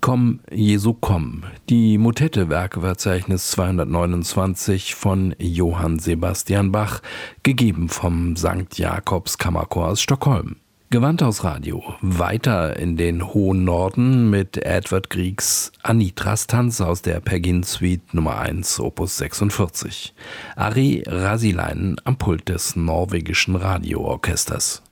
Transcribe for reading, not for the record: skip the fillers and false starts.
Komm, Jesu, komm. Die Motette Werkeverzeichnis 229 von Johann Sebastian Bach, gegeben vom St. Jakobs Kammerchor aus Stockholm. Gewandhaus Radio. Weiter in den hohen Norden mit Edvard Griegs Anitras Tanz aus der Per Gynt Suite Nummer 1 Opus 46. Ari Rasileinen am Pult des norwegischen Radioorchesters.